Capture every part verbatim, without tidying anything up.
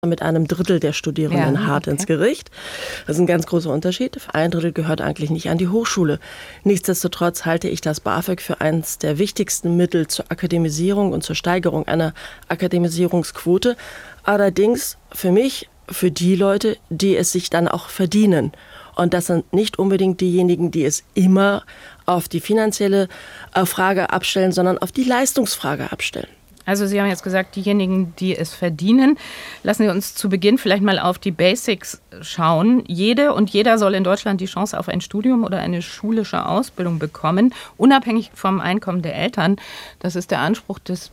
mit einem Drittel der Studierenden ja, hart okay. ins Gericht. Das ist ein ganz großer Unterschied. Ein Drittel gehört eigentlich nicht an die Hochschule. Nichtsdestotrotz halte ich das BAföG für eines der wichtigsten Mittel zur Akademisierung und zur Steigerung einer Akademisierungsquote. Allerdings für mich, für die Leute, die es sich dann auch verdienen. Und das sind nicht unbedingt diejenigen, die es immer auf die finanzielle Frage abstellen, sondern auf die Leistungsfrage abstellen. Also Sie haben jetzt gesagt, diejenigen, die es verdienen. Lassen Sie uns zu Beginn vielleicht mal auf die Basics schauen. Jede und jeder soll in Deutschland die Chance auf ein Studium oder eine schulische Ausbildung bekommen, unabhängig vom Einkommen der Eltern. Das ist der Anspruch des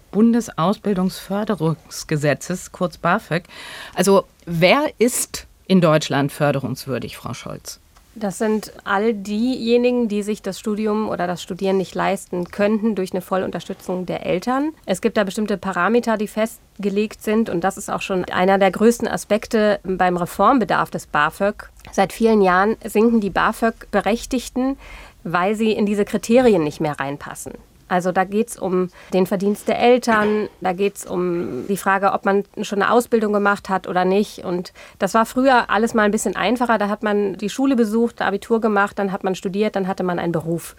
Bundesausbildungsförderungsgesetzes, kurz BAföG. Also wer ist in Deutschland förderungswürdig, Frau Scholz? Das sind all diejenigen, die sich das Studium oder das Studieren nicht leisten könnten durch eine Vollunterstützung der Eltern. Es gibt da bestimmte Parameter, die festgelegt sind und das ist auch schon einer der größten Aspekte beim Reformbedarf des BAföG. Seit vielen Jahren sinken die BAföG-Berechtigten, weil sie in diese Kriterien nicht mehr reinpassen. Also da geht es um den Verdienst der Eltern, da geht es um die Frage, ob man schon eine Ausbildung gemacht hat oder nicht. Und das war früher alles mal ein bisschen einfacher. Da hat man die Schule besucht, Abitur gemacht, dann hat man studiert, dann hatte man einen Beruf.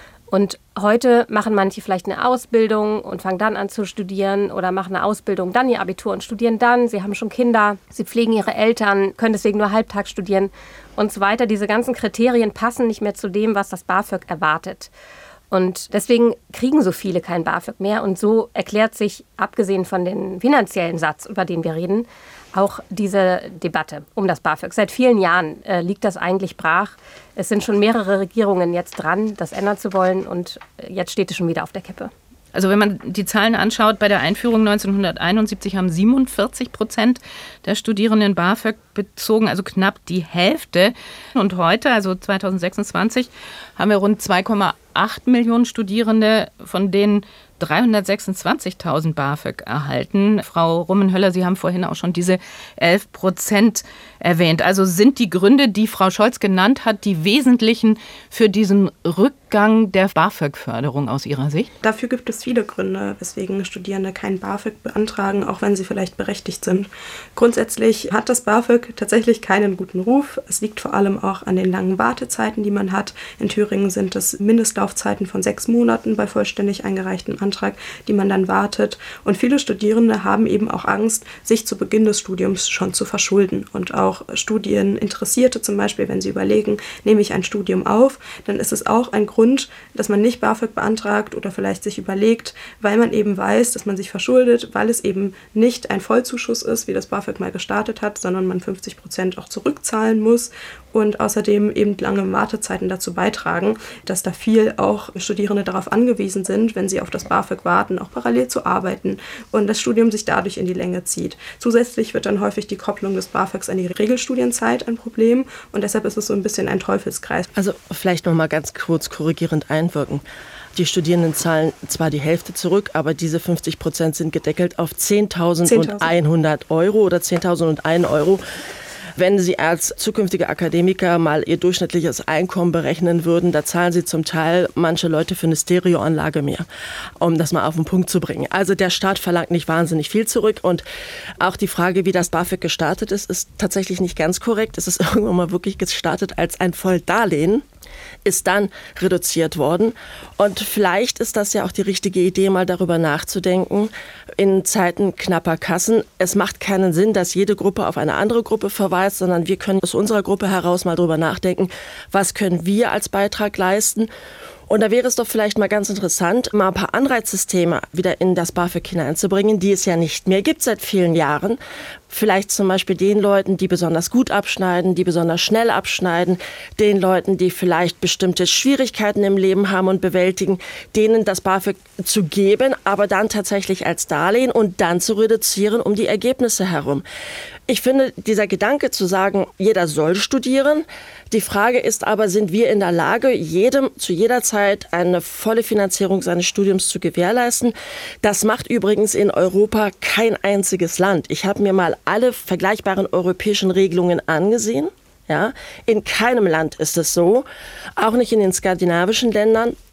Und heute machen manche vielleicht eine Ausbildung und fangen dann an zu studieren oder machen eine Ausbildung, dann ihr Abitur und studieren dann. Sie haben schon Kinder, sie pflegen ihre Eltern, können deswegen nur halbtags studieren und so weiter. Diese ganzen Kriterien passen nicht mehr zu dem, was das BAföG erwartet. Und deswegen kriegen so viele kein BAföG mehr. Und so erklärt sich, abgesehen von dem finanziellen Satz, über den wir reden, auch diese Debatte um das BAföG. Seit vielen Jahren äh, liegt das eigentlich brach. Es sind schon mehrere Regierungen jetzt dran, das ändern zu wollen. Und jetzt steht es schon wieder auf der Kippe. Also wenn man die Zahlen anschaut, bei der Einführung neunzehnhunderteinundsiebzig haben siebenundvierzig Prozent der Studierenden BAföG bezogen, also knapp die Hälfte. Und heute, also zweitausendsechsundzwanzig, haben wir rund zwei Komma acht Millionen Studierende, von denen dreihundertsechsundzwanzigtausend BAföG erhalten. Frau Rummenhöller, Sie haben vorhin auch schon diese elf Prozent erwähnt. Also sind die Gründe, die Frau Scholz genannt hat, die wesentlichen für diesen Rückgang der BAföG-Förderung aus Ihrer Sicht? Dafür gibt es viele Gründe, weswegen Studierende kein BAföG beantragen, auch wenn sie vielleicht berechtigt sind. Grundsätzlich hat das BAföG tatsächlich keinen guten Ruf. Es liegt vor allem auch an den langen Wartezeiten, die man hat. In Thüringen sind es Mindestlaufzeiten von sechs Monaten bei vollständig eingereichtem Antrag, die man dann wartet. Und viele Studierende haben eben auch Angst, sich zu Beginn des Studiums schon zu verschulden. Und auch Studieninteressierte zum Beispiel, wenn sie überlegen, nehme ich ein Studium auf, dann ist es auch ein Grund, dass man nicht BAföG beantragt oder vielleicht sich überlegt, weil man eben weiß, dass man sich verschuldet, weil es eben nicht ein Vollzuschuss ist, wie das BAföG mal gestartet hat, sondern man fünfzig Prozent auch zurückzahlen muss. Und außerdem eben lange Wartezeiten dazu beitragen, dass da viel auch Studierende darauf angewiesen sind, wenn sie auf das BAföG warten, auch parallel zu arbeiten und das Studium sich dadurch in die Länge zieht. Zusätzlich wird dann häufig die Kopplung des BAföGs an die Regelstudienzeit ein Problem und deshalb ist es so ein bisschen ein Teufelskreis. Also vielleicht noch mal ganz kurz korrigierend einwirken. Die Studierenden zahlen zwar die Hälfte zurück, aber diese fünfzig Prozent sind gedeckelt auf zehntausendeinhundert Euro oder zehntausendeins Euro. Wenn Sie als zukünftige Akademiker mal Ihr durchschnittliches Einkommen berechnen würden, da zahlen Sie zum Teil manche Leute für eine Stereoanlage mehr, um das mal auf den Punkt zu bringen. Also der Staat verlangt nicht wahnsinnig viel zurück und auch die Frage, wie das BAföG gestartet ist, ist tatsächlich nicht ganz korrekt. Es ist irgendwann mal wirklich gestartet als ein Volldarlehen, ist dann reduziert worden. Und vielleicht ist das ja auch die richtige Idee, mal darüber nachzudenken, in Zeiten knapper Kassen. Es macht keinen Sinn, dass jede Gruppe auf eine andere Gruppe verweist, sondern wir können aus unserer Gruppe heraus mal darüber nachdenken, was können wir als Beitrag leisten. Und da wäre es doch vielleicht mal ganz interessant, mal ein paar Anreizsysteme wieder in das BAföG hineinzubringen, die es ja nicht mehr gibt seit vielen Jahren. Vielleicht zum Beispiel den Leuten, die besonders gut abschneiden, die besonders schnell abschneiden, den Leuten, die vielleicht bestimmte Schwierigkeiten im Leben haben und bewältigen, denen das BAföG zu geben, aber dann tatsächlich als Darlehen und dann zu reduzieren um die Ergebnisse herum. Ich finde, dieser Gedanke zu sagen, jeder soll studieren, die Frage ist aber, sind wir in der Lage, jedem zu jeder Zeit eine volle Finanzierung seines Studiums zu gewährleisten? Das macht übrigens in Europa kein einziges Land. Ich habe mir mal alle vergleichbaren europäischen Regelungen angesehen. Ja, in keinem Land ist es so, auch nicht in den skandinavischen Ländern.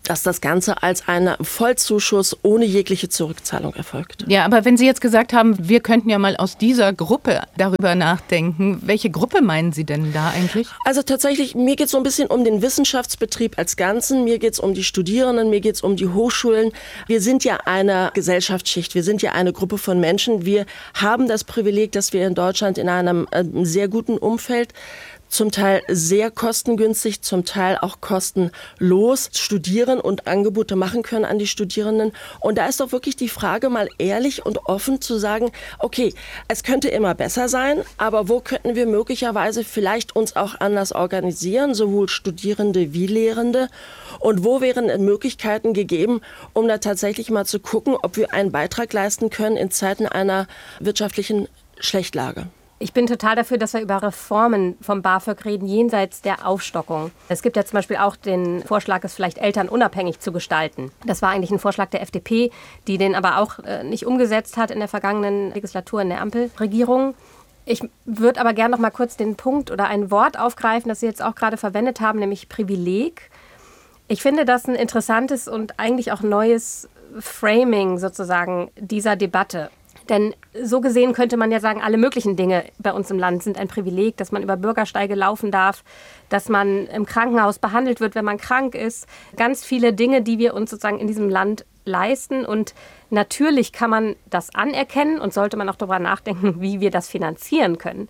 dass das Ganze als ein Vollzuschuss ohne jegliche Zurückzahlung erfolgt. Ja, aber wenn Sie jetzt gesagt haben, wir könnten ja mal aus dieser Gruppe darüber nachdenken, welche Gruppe meinen Sie denn da eigentlich? Also tatsächlich, mir geht es so ein bisschen um den Wissenschaftsbetrieb als Ganzen, mir geht es um die Studierenden, mir geht es um die Hochschulen. Wir sind ja eine Gesellschaftsschicht, wir sind ja eine Gruppe von Menschen. Wir haben das Privileg, dass wir in Deutschland in einem äh, sehr guten Umfeld zum Teil sehr kostengünstig, zum Teil auch kostenlos studieren und Angebote machen können an die Studierenden. Und da ist doch wirklich die Frage, mal ehrlich und offen zu sagen, okay, es könnte immer besser sein, aber wo könnten wir möglicherweise vielleicht uns auch anders organisieren, sowohl Studierende wie Lehrende? Und wo wären Möglichkeiten gegeben, um da tatsächlich mal zu gucken, ob wir einen Beitrag leisten können in Zeiten einer wirtschaftlichen Schlechtlage? Ich bin total dafür, dass wir über Reformen vom BAföG reden, jenseits der Aufstockung. Es gibt ja zum Beispiel auch den Vorschlag, es vielleicht elternunabhängig zu gestalten. Das war eigentlich ein Vorschlag der F D P, die den aber auch äh, nicht umgesetzt hat in der vergangenen Legislatur in der Ampelregierung. Ich würde aber gerne noch mal kurz den Punkt oder ein Wort aufgreifen, das Sie jetzt auch gerade verwendet haben, nämlich Privileg. Ich finde das ein interessantes und eigentlich auch neues Framing sozusagen dieser Debatte. Denn so gesehen könnte man ja sagen, alle möglichen Dinge bei uns im Land sind ein Privileg, dass man über Bürgersteige laufen darf, dass man im Krankenhaus behandelt wird, wenn man krank ist. Ganz viele Dinge, die wir uns sozusagen in diesem Land leisten. Und natürlich kann man das anerkennen und sollte man auch darüber nachdenken, wie wir das finanzieren können.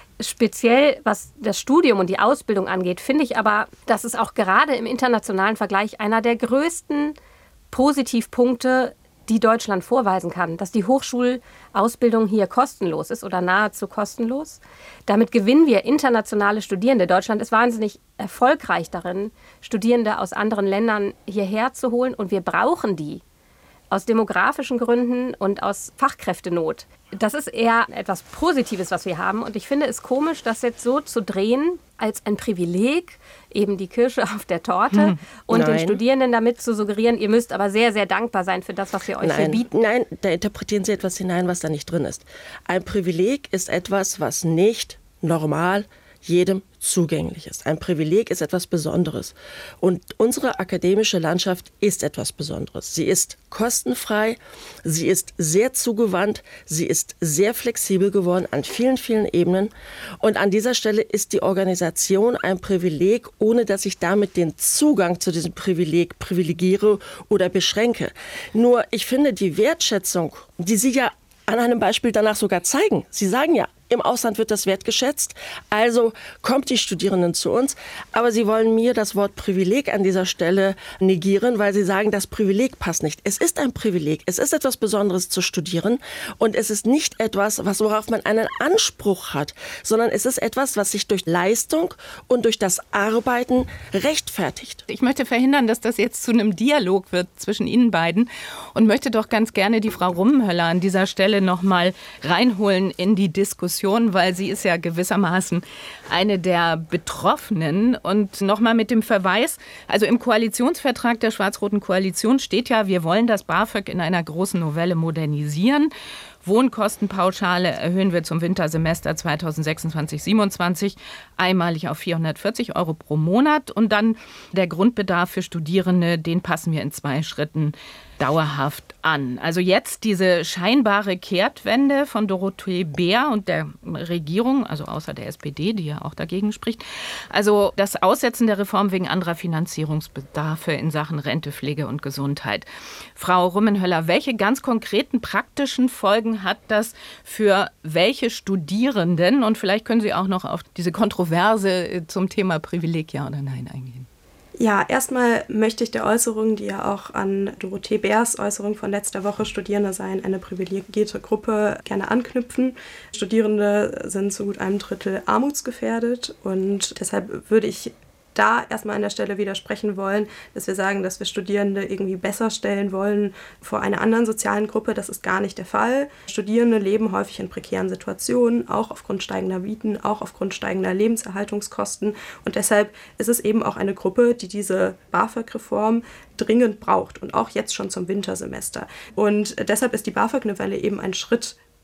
Speziell was das Studium und die Ausbildung angeht, finde ich aber, dass es auch gerade im internationalen Vergleich einer der größten Positivpunkte die Deutschland vorweisen kann, dass die Hochschulausbildung hier kostenlos ist oder nahezu kostenlos. Damit gewinnen wir internationale Studierende. Deutschland ist wahnsinnig erfolgreich darin, Studierende aus anderen Ländern hierher zu holen. Und wir brauchen die aus demografischen Gründen und aus Fachkräftenot. Das ist eher etwas Positives, was wir haben. Und ich finde es komisch, das jetzt so zu drehen, als ein Privileg, eben die Kirsche auf der Torte hm. und Nein. den Studierenden damit zu suggerieren, ihr müsst aber sehr, sehr dankbar sein für das, was wir euch Nein. hier bieten. Nein, da interpretieren Sie etwas hinein, was da nicht drin ist. Ein Privileg ist etwas, was nicht normal jedem zugänglich ist. Ein Privileg ist etwas Besonderes. Und unsere akademische Landschaft ist etwas Besonderes. Sie ist kostenfrei, sie ist sehr zugewandt, sie ist sehr flexibel geworden an vielen, vielen Ebenen. Und an dieser Stelle ist die Organisation ein Privileg, ohne dass ich damit den Zugang zu diesem Privileg privilegiere oder beschränke. Nur ich finde die Wertschätzung, die Sie ja an einem Beispiel danach sogar zeigen. Sie sagen ja, im Ausland wird das wertgeschätzt, also kommt die Studierenden zu uns. Aber sie wollen mir das Wort Privileg an dieser Stelle negieren, weil sie sagen, das Privileg passt nicht. Es ist ein Privileg, es ist etwas Besonderes zu studieren und es ist nicht etwas, was, worauf man einen Anspruch hat, sondern es ist etwas, was sich durch Leistung und durch das Arbeiten rechtfertigt. Ich möchte verhindern, dass das jetzt zu einem Dialog wird zwischen Ihnen beiden und möchte doch ganz gerne die Frau Rummenhöller an dieser Stelle noch mal reinholen in die Diskussion, weil sie ist ja gewissermaßen eine der Betroffenen. Und nochmal mit dem Verweis, also im Koalitionsvertrag der schwarz-roten Koalition steht ja, wir wollen das BAföG in einer großen Novelle modernisieren. Wohnkostenpauschale erhöhen wir zum Wintersemester zweitausendsechsundzwanzig siebenundzwanzig einmalig auf vierhundertvierzig Euro pro Monat. Und dann der Grundbedarf für Studierende, den passen wir in zwei Schritten dauerhaft an. Also jetzt diese scheinbare Kehrtwende von Dorothee Bär und der Regierung, also außer der S P D, die ja auch dagegen spricht. Also das Aussetzen der Reform wegen anderer Finanzierungsbedarfe in Sachen Rente, Pflege und Gesundheit. Frau Rummenhöller, welche ganz konkreten praktischen Folgen hat das für welche Studierenden? Und vielleicht können Sie auch noch auf diese Kontroverse zum Thema Privileg ja oder nein eingehen. Ja, erstmal möchte ich der Äußerung, die ja auch an Dorothee Bärs Äußerung von letzter Woche, Studierende seien eine privilegierte Gruppe, gerne anknüpfen. Studierende sind zu gut einem Drittel armutsgefährdet und deshalb würde ich da erstmal an der Stelle widersprechen wollen, dass wir sagen, dass wir Studierende irgendwie besser stellen wollen vor einer anderen sozialen Gruppe. Das ist gar nicht der Fall. Studierende leben häufig in prekären Situationen, auch aufgrund steigender Mieten, auch aufgrund steigender Lebenserhaltungskosten. Und deshalb ist es eben auch eine Gruppe, die diese BAföG-Reform dringend braucht und auch jetzt schon zum Wintersemester. Und deshalb ist die BAföG-Novelle eben ein Schritt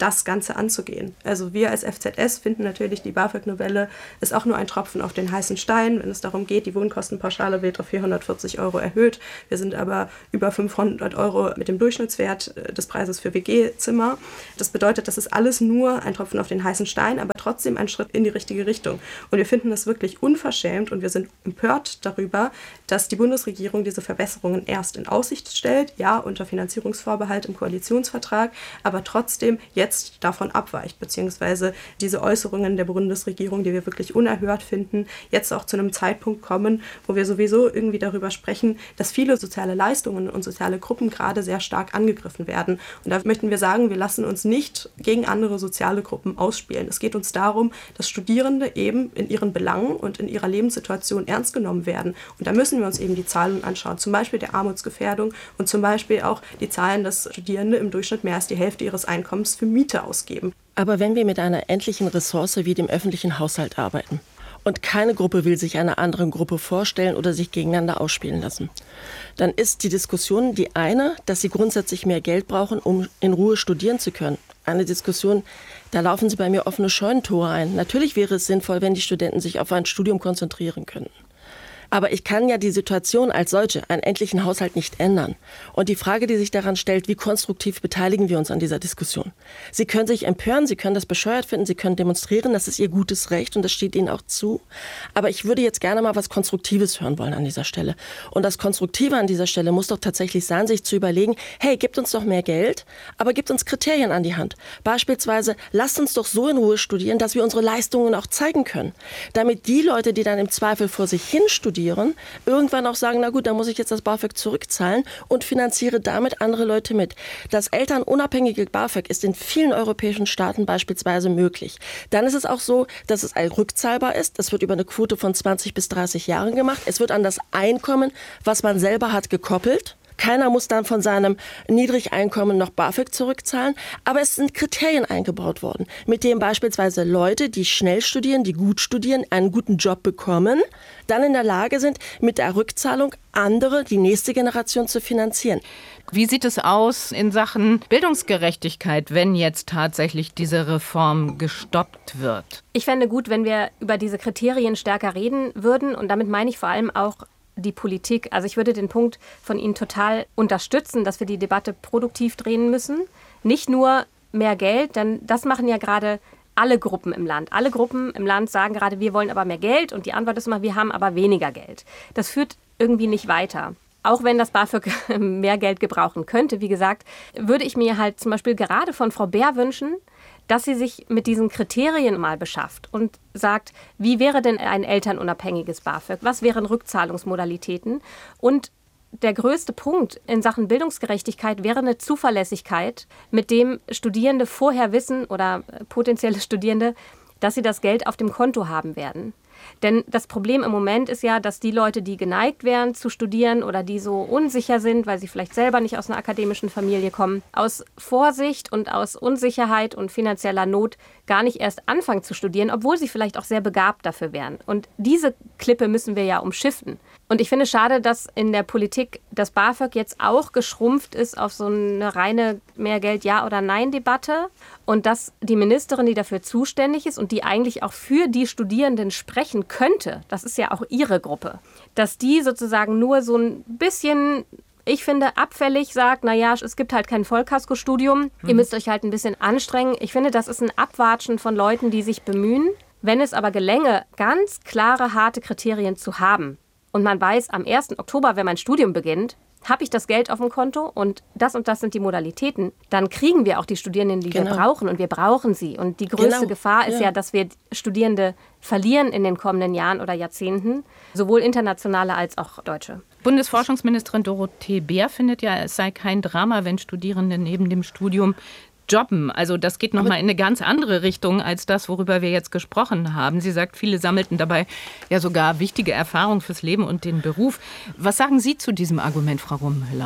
das Ganze anzugehen. Also wir als F Z S finden natürlich, die BAföG-Novelle ist auch nur ein Tropfen auf den heißen Stein, wenn es darum geht, die Wohnkostenpauschale wird auf vierhundertvierzig Euro erhöht. Wir sind aber über fünfhundert Euro mit dem Durchschnittswert des Preises für W G-Zimmer. Das bedeutet, das ist alles nur ein Tropfen auf den heißen Stein, aber trotzdem ein Schritt in die richtige Richtung. Und wir finden das wirklich unverschämt und wir sind empört darüber, dass die Bundesregierung diese Verbesserungen erst in Aussicht stellt, ja, unter Finanzierungsvorbehalt im Koalitionsvertrag, aber trotzdem jetzt davon abweicht, beziehungsweise diese Äußerungen der Bundesregierung, die wir wirklich unerhört finden, jetzt auch zu einem Zeitpunkt kommen, wo wir sowieso irgendwie darüber sprechen, dass viele soziale Leistungen und soziale Gruppen gerade sehr stark angegriffen werden. Und da möchten wir sagen, wir lassen uns nicht gegen andere soziale Gruppen ausspielen. Es geht uns darum, dass Studierende eben in ihren Belangen und in ihrer Lebenssituation ernst genommen werden. Und da müssen wir uns eben die Zahlen anschauen, zum Beispiel der Armutsgefährdung und zum Beispiel auch die Zahlen, dass Studierende im Durchschnitt mehr als die Hälfte ihres Einkommens für Miete ausgeben. Aber wenn wir mit einer endlichen Ressource wie dem öffentlichen Haushalt arbeiten und keine Gruppe will sich einer anderen Gruppe vorstellen oder sich gegeneinander ausspielen lassen, dann ist die Diskussion die eine, dass sie grundsätzlich mehr Geld brauchen, um in Ruhe studieren zu können. Eine Diskussion, da laufen Sie bei mir offene Scheunentore ein. Natürlich wäre es sinnvoll, wenn die Studenten sich auf ein Studium konzentrieren könnten. Aber ich kann ja die Situation als solche, einen endlichen Haushalt, nicht ändern. Und die Frage, die sich daran stellt, wie konstruktiv beteiligen wir uns an dieser Diskussion? Sie können sich empören, Sie können das bescheuert finden, Sie können demonstrieren, das ist Ihr gutes Recht und das steht Ihnen auch zu. Aber ich würde jetzt gerne mal was Konstruktives hören wollen an dieser Stelle. Und das Konstruktive an dieser Stelle muss doch tatsächlich sein, sich zu überlegen, hey, gibt uns doch mehr Geld, aber gibt uns Kriterien an die Hand. Beispielsweise, lasst uns doch so in Ruhe studieren, dass wir unsere Leistungen auch zeigen können. Damit die Leute, die dann im Zweifel vor sich hin studieren, irgendwann auch sagen, na gut, dann muss ich jetzt das BAföG zurückzahlen und finanziere damit andere Leute mit. Das elternunabhängige BAföG ist in vielen europäischen Staaten beispielsweise möglich. Dann ist es auch so, dass es rückzahlbar ist. Das wird über eine Quote von zwanzig bis dreißig Jahren gemacht. Es wird an das Einkommen, was man selber hat, gekoppelt. Keiner muss dann von seinem Niedrigeinkommen noch BAföG zurückzahlen, aber es sind Kriterien eingebaut worden, mit denen beispielsweise Leute, die schnell studieren, die gut studieren, einen guten Job bekommen, dann in der Lage sind, mit der Rückzahlung andere, die nächste Generation zu finanzieren. Wie sieht es aus in Sachen Bildungsgerechtigkeit, wenn jetzt tatsächlich diese Reform gestoppt wird? Ich fände gut, wenn wir über diese Kriterien stärker reden würden und damit meine ich vor allem auch die Politik. Also ich würde den Punkt von Ihnen total unterstützen, dass wir die Debatte produktiv drehen müssen. Nicht nur mehr Geld, denn das machen ja gerade alle Gruppen im Land. Alle Gruppen im Land sagen gerade, wir wollen aber mehr Geld und die Antwort ist immer, wir haben aber weniger Geld. Das führt irgendwie nicht weiter. Auch wenn das BAföG mehr Geld gebrauchen könnte, wie gesagt, würde ich mir halt zum Beispiel gerade von Frau Baer wünschen, dass sie sich mit diesen Kriterien mal beschafft und sagt, wie wäre denn ein elternunabhängiges BAföG? Was wären Rückzahlungsmodalitäten? Und der größte Punkt in Sachen Bildungsgerechtigkeit wäre eine Zuverlässigkeit, mit dem Studierende vorher wissen oder potenzielle Studierende, dass sie das Geld auf dem Konto haben werden. Denn das Problem im Moment ist ja, dass die Leute, die geneigt wären zu studieren oder die so unsicher sind, weil sie vielleicht selber nicht aus einer akademischen Familie kommen, aus Vorsicht und aus Unsicherheit und finanzieller Not gar nicht erst anfangen zu studieren, obwohl sie vielleicht auch sehr begabt dafür wären. Und diese Klippe müssen wir ja umschiffen. Und ich finde es schade, dass in der Politik das BAföG jetzt auch geschrumpft ist auf so eine reine mehr Geld ja oder nein Debatte und dass die Ministerin, die dafür zuständig ist und die eigentlich auch für die Studierenden sprechen könnte, das ist ja auch ihre Gruppe, dass die sozusagen nur so ein bisschen, ich finde, abfällig sagt, naja, es gibt halt kein Vollkaskostudium, mhm. ihr müsst euch halt ein bisschen anstrengen. Ich finde, das ist ein Abwatschen von Leuten, die sich bemühen. Wenn es aber gelänge, ganz klare, harte Kriterien zu haben, und man weiß, am ersten Oktober, wenn mein Studium beginnt, habe ich das Geld auf dem Konto und das und das sind die Modalitäten, dann kriegen wir auch die Studierenden, die genau. wir brauchen und wir brauchen sie. Und die größte genau. Gefahr ist ja. ja, dass wir Studierende verlieren in den kommenden Jahren oder Jahrzehnten, sowohl internationale als auch deutsche. Bundesforschungsministerin Dorothee Baer findet ja, es sei kein Drama, wenn Studierende neben dem Studium jobben. Also das geht nochmal in eine ganz andere Richtung als das, worüber wir jetzt gesprochen haben. Sie sagt, viele sammelten dabei ja sogar wichtige Erfahrungen fürs Leben und den Beruf. Was sagen Sie zu diesem Argument, Frau Rummüller?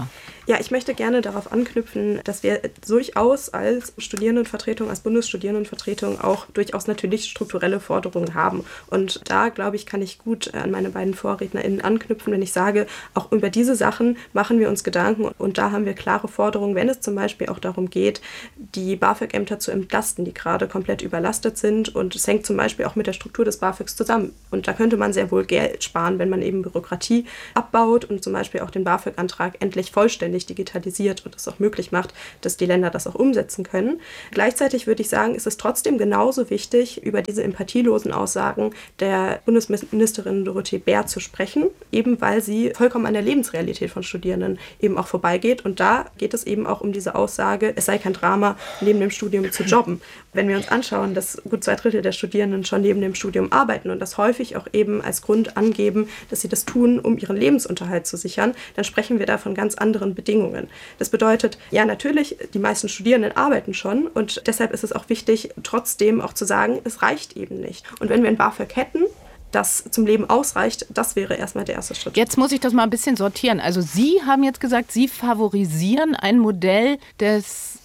Ja, ich möchte gerne darauf anknüpfen, dass wir durchaus als Studierendenvertretung, als Bundesstudierendenvertretung auch durchaus natürlich strukturelle Forderungen haben. Und da, glaube ich, kann ich gut an meine beiden VorrednerInnen anknüpfen, wenn ich sage, auch über diese Sachen machen wir uns Gedanken und da haben wir klare Forderungen, wenn es zum Beispiel auch darum geht, die BAföG-Ämter zu entlasten, die gerade komplett überlastet sind und es hängt zum Beispiel auch mit der Struktur des BAföGs zusammen. Und da könnte man sehr wohl Geld sparen, wenn man eben Bürokratie abbaut und zum Beispiel auch den BAföG-Antrag endlich vollständig digitalisiert und es auch möglich macht, dass die Länder das auch umsetzen können. Gleichzeitig würde ich sagen, ist es trotzdem genauso wichtig, über diese empathielosen Aussagen der Bundesministerin Dorothee Bär zu sprechen, eben weil sie vollkommen an der Lebensrealität von Studierenden eben auch vorbeigeht. Und da geht es eben auch um diese Aussage, es sei kein Drama, neben dem Studium zu jobben. Wenn wir uns anschauen, dass gut zwei Drittel der Studierenden schon neben dem Studium arbeiten und das häufig auch eben als Grund angeben, dass sie das tun, um ihren Lebensunterhalt zu sichern, dann sprechen wir da von ganz anderen Bedingungen. Das bedeutet, ja natürlich, die meisten Studierenden arbeiten schon und deshalb ist es auch wichtig, trotzdem auch zu sagen, es reicht eben nicht. Und wenn wir ein BAföG hätten, das zum Leben ausreicht, das wäre erstmal der erste Schritt. Jetzt muss ich das mal ein bisschen sortieren. Also Sie haben jetzt gesagt, Sie favorisieren ein Modell des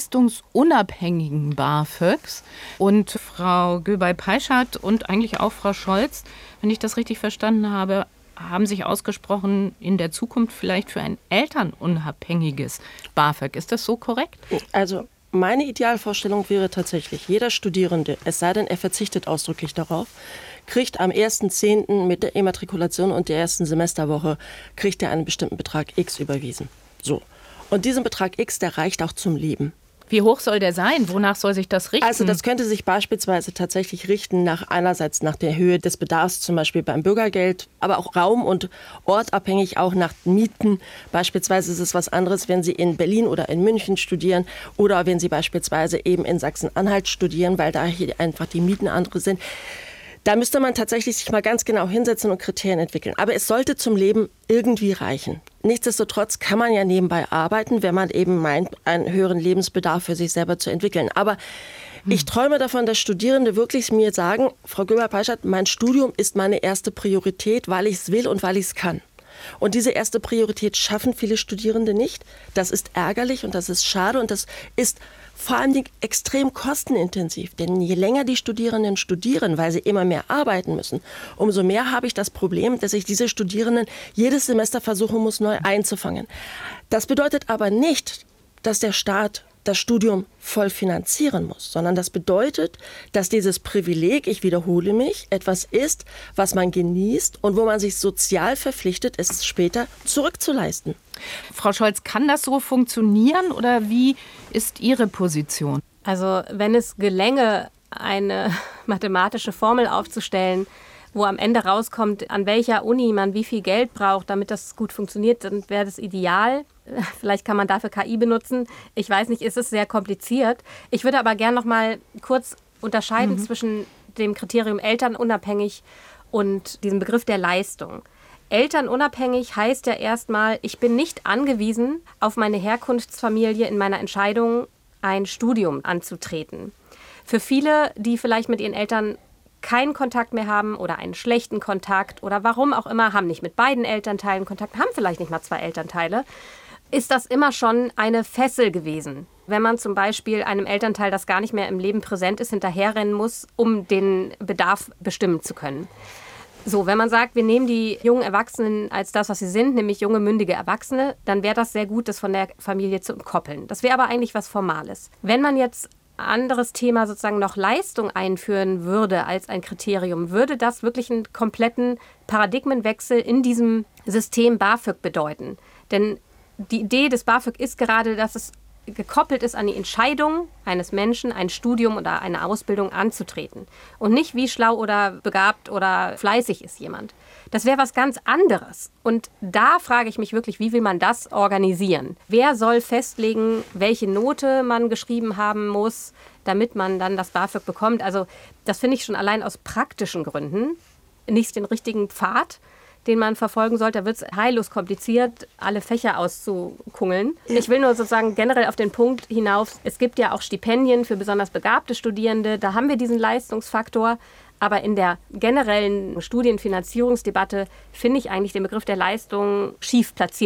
leistungsunabhängigen BAföGs. Und Frau Göbel-Peischert und eigentlich auch Frau Scholz, wenn ich das richtig verstanden habe, haben sich ausgesprochen, in der Zukunft vielleicht für ein elternunabhängiges BAföG. Ist das so korrekt? Also meine Idealvorstellung wäre tatsächlich, jeder Studierende, es sei denn, er verzichtet ausdrücklich darauf, kriegt am ersten zehnten mit der Immatrikulation und der ersten Semesterwoche, kriegt er einen bestimmten Betrag X überwiesen. So. Und diesen Betrag X, der reicht auch zum Leben. Wie hoch soll der sein? Wonach soll sich das richten? Also das könnte sich beispielsweise tatsächlich richten nach einerseits nach der Höhe des Bedarfs, zum Beispiel beim Bürgergeld, aber auch raum- und ortabhängig auch nach Mieten. Beispielsweise ist es was anderes, wenn Sie in Berlin oder in München studieren oder wenn Sie beispielsweise eben in Sachsen-Anhalt studieren, weil da hier einfach die Mieten andere sind. Da müsste man tatsächlich sich mal ganz genau hinsetzen und Kriterien entwickeln. Aber es sollte zum Leben irgendwie reichen. Nichtsdestotrotz kann man ja nebenbei arbeiten, wenn man eben meint, einen höheren Lebensbedarf für sich selber zu entwickeln. Aber hm. ich träume davon, dass Studierende wirklich mir sagen, Frau Göbel-Peischert, mein Studium ist meine erste Priorität, weil ich es will und weil ich es kann. Und diese erste Priorität schaffen viele Studierende nicht. Das ist ärgerlich und das ist schade und das ist vor allem extrem kostenintensiv. Denn je länger die Studierenden studieren, weil sie immer mehr arbeiten müssen, umso mehr habe ich das Problem, dass ich diese Studierenden jedes Semester versuchen muss, neu einzufangen. Das bedeutet aber nicht, dass der Staat das Studium voll finanzieren muss, sondern das bedeutet, dass dieses Privileg, ich wiederhole mich, etwas ist, was man genießt und wo man sich sozial verpflichtet, es später zurückzuleisten. Frau Scholz, kann das so funktionieren oder wie ist Ihre Position? Also wenn es gelänge, eine mathematische Formel aufzustellen, wo am Ende rauskommt, an welcher Uni man wie viel Geld braucht, damit das gut funktioniert, dann wäre das ideal. Vielleicht kann man dafür K I benutzen. Ich weiß nicht, ist es sehr kompliziert. Ich würde aber gerne noch mal kurz unterscheiden mhm. zwischen dem Kriterium elternunabhängig und diesem Begriff der Leistung. Elternunabhängig heißt ja erstmal, ich bin nicht angewiesen auf meine Herkunftsfamilie in meiner Entscheidung, ein Studium anzutreten. Für viele, die vielleicht mit ihren Eltern keinen Kontakt mehr haben oder einen schlechten Kontakt oder warum auch immer, haben nicht mit beiden Elternteilen Kontakt, haben vielleicht nicht mal zwei Elternteile, ist das immer schon eine Fessel gewesen. Wenn man zum Beispiel einem Elternteil, das gar nicht mehr im Leben präsent ist, hinterherrennen muss, um den Bedarf bestimmen zu können. So, wenn man sagt, wir nehmen die jungen Erwachsenen als das, was sie sind, nämlich junge, mündige Erwachsene, dann wäre das sehr gut, das von der Familie zu entkoppeln. Das wäre aber eigentlich was Formales. Wenn man jetzt anderes Thema sozusagen noch Leistung einführen würde als ein Kriterium, würde das wirklich einen kompletten Paradigmenwechsel in diesem System BAföG bedeuten. Denn die Idee des BAföG ist gerade, dass es gekoppelt ist an die Entscheidung eines Menschen, ein Studium oder eine Ausbildung anzutreten. Und nicht, wie schlau oder begabt oder fleißig ist jemand. Das wäre was ganz anderes. Und da frage ich mich wirklich, wie will man das organisieren? Wer soll festlegen, welche Note man geschrieben haben muss, damit man dann das BAföG bekommt? Also das finde ich schon allein aus praktischen Gründen nicht den richtigen Pfad, den man verfolgen sollte. Da wird es heillos kompliziert, alle Fächer auszukungeln. Ja. Ich will nur sozusagen generell auf den Punkt hinauf, es gibt ja auch Stipendien für besonders begabte Studierende, da haben wir diesen Leistungsfaktor. Aber in der generellen Studienfinanzierungsdebatte finde ich eigentlich den Begriff der Leistung schief platziert.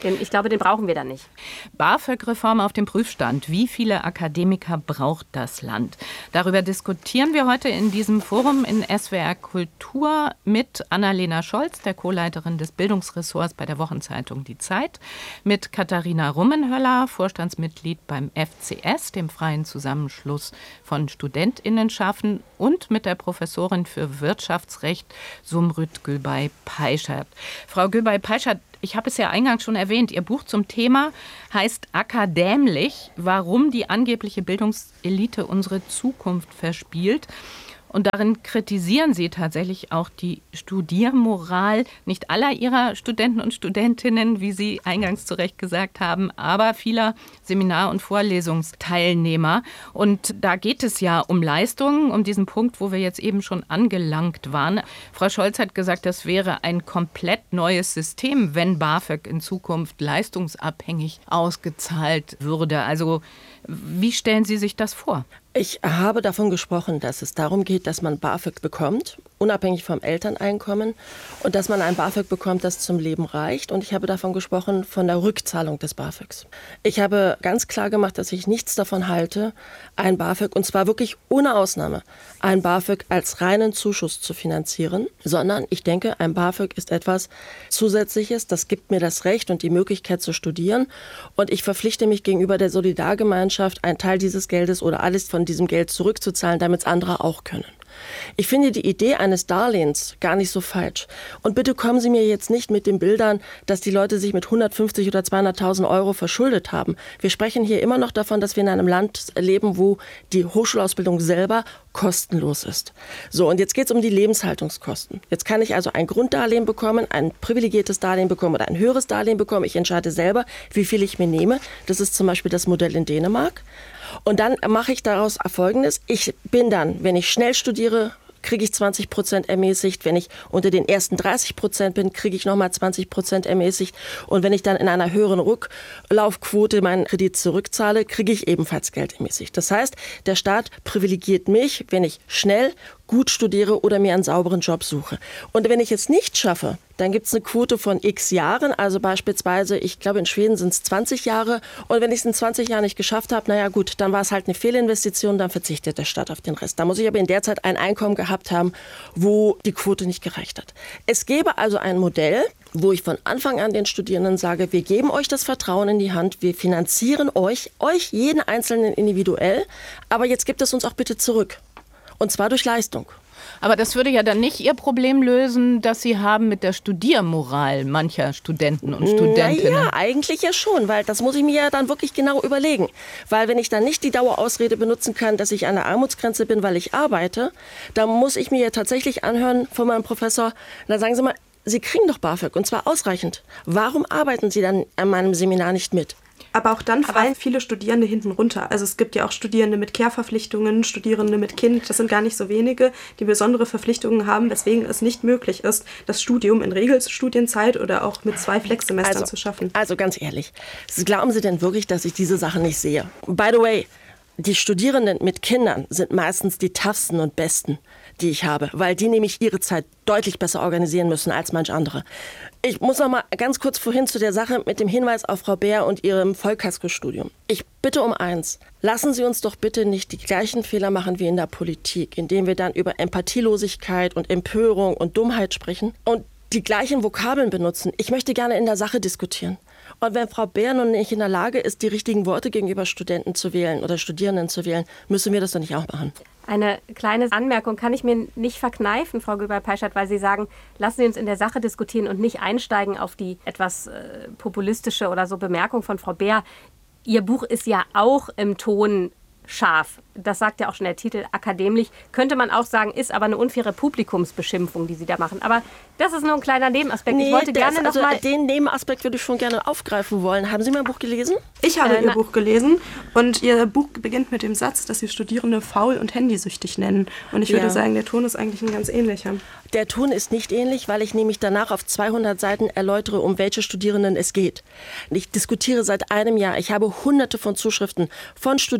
Ich glaube, den brauchen wir da nicht. BAföG-Reform auf dem Prüfstand. Wie viele Akademiker braucht das Land? Darüber diskutieren wir heute in diesem Forum in S W R Kultur mit Annalena Scholz, der Co-Leiterin des Bildungsressorts bei der Wochenzeitung Die Zeit, mit Katharina Rummenhöller, Vorstandsmitglied beim F C S, dem Freien Zusammenschluss von StudentInnenschaften, und mit der Professorin für Wirtschaftsrecht Sumrüt Gülbay-Peischert. Frau Gülbay-Peischert, ich habe es ja eingangs schon erwähnt, Ihr Buch zum Thema heißt Akadämlich, warum die angebliche Bildungselite unsere Zukunft verspielt. Und darin kritisieren Sie tatsächlich auch die Studiermoral nicht aller Ihrer Studenten und Studentinnen, wie Sie eingangs zu Recht gesagt haben, aber vieler Seminar- und Vorlesungsteilnehmer. Und da geht es ja um Leistungen, um diesen Punkt, wo wir jetzt eben schon angelangt waren. Frau Scholz hat gesagt, das wäre ein komplett neues System, wenn BAföG in Zukunft leistungsabhängig ausgezahlt würde. Also wie stellen Sie sich das vor? Ich habe davon gesprochen, dass es darum geht, dass man BAföG bekommt, unabhängig vom Elterneinkommen, und dass man ein BAföG bekommt, das zum Leben reicht. Und ich habe davon gesprochen, von der Rückzahlung des BAföGs. Ich habe ganz klar gemacht, dass ich nichts davon halte, ein BAföG, und zwar wirklich ohne Ausnahme, ein BAföG als reinen Zuschuss zu finanzieren, sondern ich denke, ein BAföG ist etwas Zusätzliches, das gibt mir das Recht und die Möglichkeit zu studieren. Und ich verpflichte mich gegenüber der Solidargemeinschaft, einen Teil dieses Geldes oder alles von diesem Geld zurückzuzahlen, damit es andere auch können. Ich finde die Idee eines Darlehens gar nicht so falsch. Und bitte kommen Sie mir jetzt nicht mit den Bildern, dass die Leute sich mit hundertfünfzig oder zweihunderttausend Euro verschuldet haben. Wir sprechen hier immer noch davon, dass wir in einem Land leben, wo die Hochschulausbildung selber kostenlos ist. So, und jetzt geht es um die Lebenshaltungskosten. Jetzt kann ich also ein Grunddarlehen bekommen, ein privilegiertes Darlehen bekommen oder ein höheres Darlehen bekommen. Ich entscheide selber, wie viel ich mir nehme. Das ist zum Beispiel das Modell in Dänemark. Und dann mache ich daraus Folgendes. Ich bin dann, wenn ich schnell studiere, kriege ich zwanzig Prozent ermäßigt. Wenn ich unter den ersten dreißig Prozent bin, kriege ich nochmal zwanzig Prozent ermäßigt. Und wenn ich dann in einer höheren Rücklaufquote meinen Kredit zurückzahle, kriege ich ebenfalls Geld ermäßigt. Das heißt, der Staat privilegiert mich, wenn ich schnell gut studiere oder mir einen sauberen Job suche. Und wenn ich es nicht schaffe, dann gibt es eine Quote von x Jahren, also beispielsweise, ich glaube in Schweden sind es zwanzig Jahre, und wenn ich es in zwanzig Jahren nicht geschafft habe, naja gut, dann war es halt eine Fehlinvestition, dann verzichtet der Staat auf den Rest. Da muss ich aber in der Zeit ein Einkommen gehabt haben, wo die Quote nicht gereicht hat. Es gäbe also ein Modell, wo ich von Anfang an den Studierenden sage, wir geben euch das Vertrauen in die Hand, wir finanzieren euch, euch jeden Einzelnen individuell, aber jetzt gebt es uns auch bitte zurück. Und zwar durch Leistung. Aber das würde ja dann nicht Ihr Problem lösen, das Sie haben mit der Studiermoral mancher Studenten und Studentinnen. Ja, eigentlich ja schon, weil das muss ich mir ja dann wirklich genau überlegen. Weil wenn ich dann nicht die Dauerausrede benutzen kann, dass ich an der Armutsgrenze bin, weil ich arbeite, dann muss ich mir ja tatsächlich anhören von meinem Professor, dann sagen Sie mal, Sie kriegen doch BAföG und zwar ausreichend. Warum arbeiten Sie dann an meinem Seminar nicht mit? Aber auch dann fallen viele Studierende hinten runter. Also es gibt ja auch Studierende mit Care-Verpflichtungen, Studierende mit Kind. Das sind gar nicht so wenige, die besondere Verpflichtungen haben, weswegen es nicht möglich ist, das Studium in Regelstudienzeit oder auch mit zwei Flexsemestern also, zu schaffen. Also ganz ehrlich, glauben Sie denn wirklich, dass ich diese Sachen nicht sehe? By the way, die Studierenden mit Kindern sind meistens die toughsten und besten, die ich habe, weil die nämlich ihre Zeit deutlich besser organisieren müssen als manch andere. Ich muss noch mal ganz kurz vorhin zu der Sache mit dem Hinweis auf Frau Beer und ihrem Vollkaskostudium. Ich bitte um eins. Lassen Sie uns doch bitte nicht die gleichen Fehler machen wie in der Politik, indem wir dann über Empathielosigkeit und Empörung und Dummheit sprechen und die gleichen Vokabeln benutzen. Ich möchte gerne in der Sache diskutieren. Und wenn Frau Beer nun nicht in der Lage ist, die richtigen Worte gegenüber Studenten zu wählen oder Studierenden zu wählen, müssen wir das doch nicht auch machen. Eine kleine Anmerkung kann ich mir nicht verkneifen, Frau Gülbay-Peischert, weil Sie sagen, lassen Sie uns in der Sache diskutieren und nicht einsteigen auf die etwas äh, populistische oder so Bemerkung von Frau Beer. Ihr Buch ist ja auch im Ton scharf. Das sagt ja auch schon der Titel, akademisch. Könnte man auch sagen, ist aber eine unfaire Publikumsbeschimpfung, die Sie da machen. Aber das ist nur ein kleiner Nebenaspekt. Nee, ich wollte gerne ist, noch also mal den Nebenaspekt würde ich schon gerne aufgreifen wollen. Haben Sie mein Buch gelesen? Ich habe Äh, Ihr na- Buch gelesen und Ihr Buch beginnt mit dem Satz, dass Sie Studierende faul und handysüchtig nennen. Und ich würde Ja. sagen, der Ton ist eigentlich ein ganz ähnlicher. Der Ton ist nicht ähnlich, weil ich nämlich danach auf zweihundert Seiten erläutere, um welche Studierenden es geht. Ich diskutiere seit einem Jahr. Ich habe hunderte von Zuschriften von Studierenden und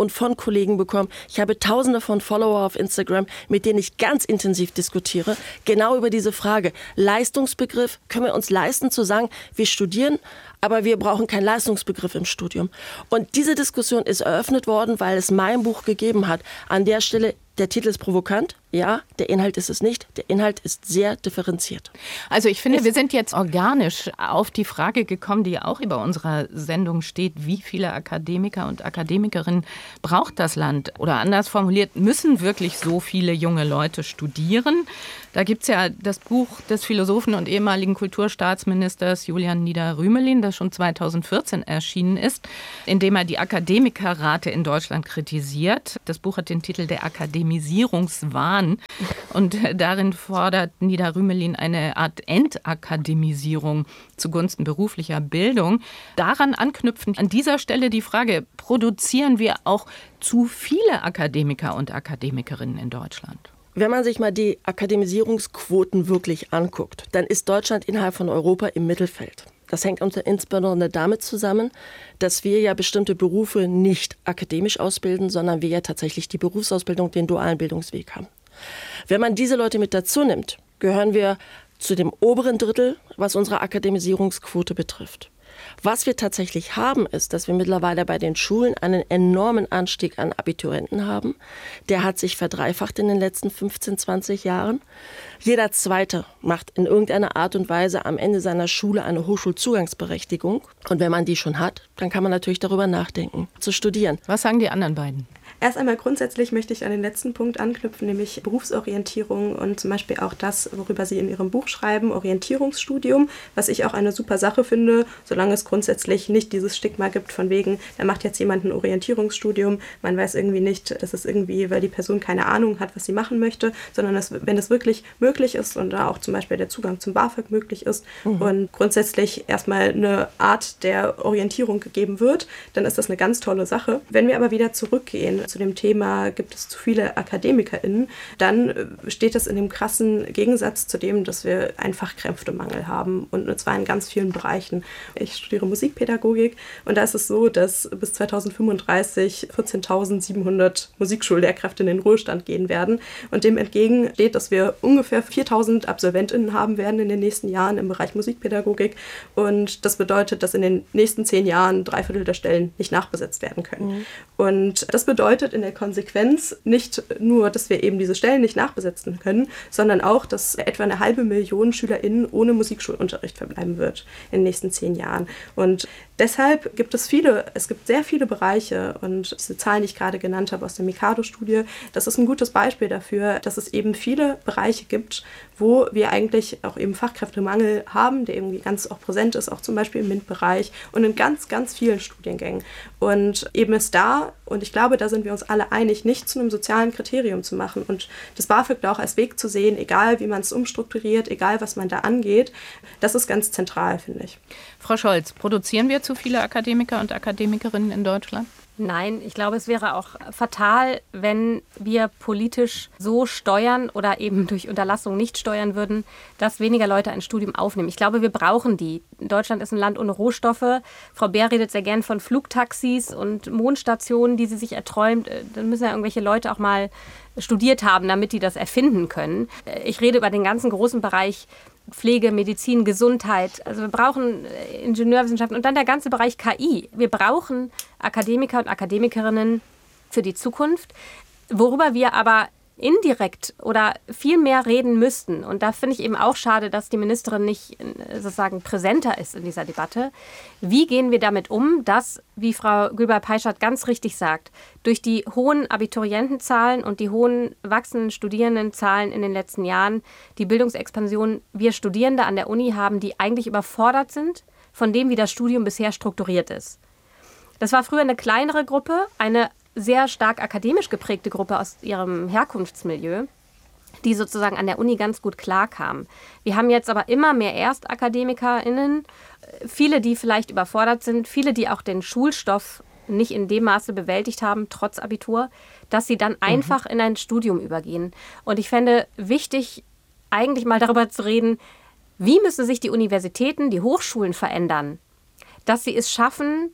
und von Kollegen bekommen. Ich habe tausende von Follower auf Instagram, mit denen ich ganz intensiv diskutiere, genau über diese Frage. Leistungsbegriff, können wir uns leisten zu sagen, wir studieren, aber wir brauchen keinen Leistungsbegriff im Studium. Und diese Diskussion ist eröffnet worden, weil es mein Buch gegeben hat. An der Stelle, der Titel ist provokant, ja, der Inhalt ist es nicht. Der Inhalt ist sehr differenziert. Also ich finde, wir sind jetzt organisch auf die Frage gekommen, die auch über unserer Sendung steht, wie viele Akademiker und Akademikerinnen braucht das Land? Oder anders formuliert, müssen wirklich so viele junge Leute studieren? Da gibt es ja das Buch des Philosophen und ehemaligen Kulturstaatsministers Julian Nieder-Rümelin, das schon zweitausendvierzehn erschienen ist, in dem er die Akademikerrate in Deutschland kritisiert. Das Buch hat den Titel Der Akademisierungswahn. Und darin fordert Nieder-Rümelin eine Art Entakademisierung zugunsten beruflicher Bildung. Daran anknüpfend an dieser Stelle die Frage, produzieren wir auch zu viele Akademiker und Akademikerinnen in Deutschland? Wenn man sich mal die Akademisierungsquoten wirklich anguckt, dann ist Deutschland innerhalb von Europa im Mittelfeld. Das hängt insbesondere damit zusammen, dass wir ja bestimmte Berufe nicht akademisch ausbilden, sondern wir ja tatsächlich die Berufsausbildung, den dualen Bildungsweg haben. Wenn man diese Leute mit dazu nimmt, gehören wir zu dem oberen Drittel, was unsere Akademisierungsquote betrifft. Was wir tatsächlich haben, ist, dass wir mittlerweile bei den Schulen einen enormen Anstieg an Abiturienten haben. Der hat sich verdreifacht in den letzten fünfzehn, zwanzig Jahren. Jeder Zweite macht in irgendeiner Art und Weise am Ende seiner Schule eine Hochschulzugangsberechtigung. Und wenn man die schon hat, dann kann man natürlich darüber nachdenken, zu studieren. Was sagen die anderen beiden? Erst einmal grundsätzlich möchte ich an den letzten Punkt anknüpfen, nämlich Berufsorientierung und zum Beispiel auch das, worüber Sie in Ihrem Buch schreiben, Orientierungsstudium, was ich auch eine super Sache finde, solange es grundsätzlich nicht dieses Stigma gibt von wegen, da macht jetzt jemand ein Orientierungsstudium, man weiß irgendwie nicht, dass es irgendwie, weil die Person keine Ahnung hat, was sie machen möchte, sondern dass, wenn es wirklich möglich ist und da auch zum Beispiel der Zugang zum BAföG möglich ist mhm. und grundsätzlich erstmal eine Art der Orientierung gegeben wird, dann ist das eine ganz tolle Sache. Wenn wir aber wieder zurückgehen zu dem Thema, gibt es zu viele AkademikerInnen, dann steht das in dem krassen Gegensatz zu dem, dass wir einen Fachkräftemangel haben und zwar in ganz vielen Bereichen. Ich studiere Musikpädagogik und da ist es so, dass bis zweitausendfünfunddreißig vierzehntausendsiebenhundert Musikschullehrkräfte in den Ruhestand gehen werden und dem entgegen steht, dass wir ungefähr viertausend AbsolventInnen haben werden in den nächsten Jahren im Bereich Musikpädagogik und das bedeutet, dass in den nächsten zehn Jahren drei Viertel der Stellen nicht nachbesetzt werden können. Mhm. Und das bedeutet in der Konsequenz nicht nur, dass wir eben diese Stellen nicht nachbesetzen können, sondern auch, dass etwa eine halbe Million SchülerInnen ohne Musikschulunterricht verbleiben wird in den nächsten zehn Jahren. Und deshalb gibt es viele, es gibt sehr viele Bereiche und diese Zahlen, die ich gerade genannt habe aus der Mikado-Studie, das ist ein gutes Beispiel dafür, dass es eben viele Bereiche gibt, wo wir eigentlich auch eben Fachkräftemangel haben, der irgendwie ganz auch präsent ist, auch zum Beispiel im MINT-Bereich und in ganz, ganz vielen Studiengängen. Und eben ist da, und ich glaube, da sind wir uns alle einig, nicht zu einem sozialen Kriterium zu machen und das BAföG da auch als Weg zu sehen, egal wie man es umstrukturiert, egal was man da angeht, das ist ganz zentral, finde ich. Frau Scholz, produzieren wir zu viele Akademiker und Akademikerinnen in Deutschland? Nein, ich glaube, es wäre auch fatal, wenn wir politisch so steuern oder eben durch Unterlassung nicht steuern würden, dass weniger Leute ein Studium aufnehmen. Ich glaube, wir brauchen die. Deutschland ist ein Land ohne Rohstoffe. Frau Beer redet sehr gern von Flugtaxis und Mondstationen, die sie sich erträumt. Dann müssen ja irgendwelche Leute auch mal studiert haben, damit die das erfinden können. Ich rede über den ganzen großen Bereich Pflege, Medizin, Gesundheit. Also wir brauchen Ingenieurwissenschaften und dann der ganze Bereich K I. Wir brauchen Akademiker und Akademikerinnen für die Zukunft, worüber wir aber indirekt oder viel mehr reden müssten. Und da finde ich eben auch schade, dass die Ministerin nicht sozusagen präsenter ist in dieser Debatte. Wie gehen wir damit um, dass, wie Frau Güber-Peischert ganz richtig sagt, durch die hohen Abiturientenzahlen und die hohen wachsenden Studierendenzahlen in den letzten Jahren, die Bildungsexpansion, wir Studierende an der Uni haben, die eigentlich überfordert sind von dem, wie das Studium bisher strukturiert ist. Das war früher eine kleinere Gruppe, eine sehr stark akademisch geprägte Gruppe aus ihrem Herkunftsmilieu, die sozusagen an der Uni ganz gut klarkam. Wir haben jetzt aber immer mehr ErstakademikerInnen, viele, die vielleicht überfordert sind, viele, die auch den Schulstoff nicht in dem Maße bewältigt haben, trotz Abitur, dass sie dann einfach mhm. in ein Studium übergehen. Und ich fände wichtig, eigentlich mal darüber zu reden, wie müssen sich die Universitäten, die Hochschulen verändern, dass sie es schaffen,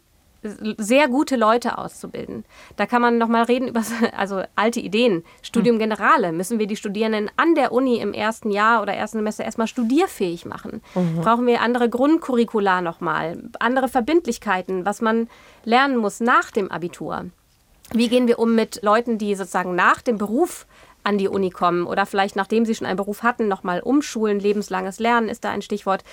sehr gute Leute auszubilden. Da kann man nochmal reden über also alte Ideen. Studium Generale. Müssen wir die Studierenden an der Uni im ersten Jahr oder ersten Semester erstmal studierfähig machen? Mhm. Brauchen wir andere Grundcurricula nochmal? Andere Verbindlichkeiten, was man lernen muss nach dem Abitur? Wie gehen wir um mit Leuten, die sozusagen nach dem Beruf an die Uni kommen oder vielleicht nachdem sie schon einen Beruf hatten, nochmal umschulen? Lebenslanges Lernen ist da ein Stichwort.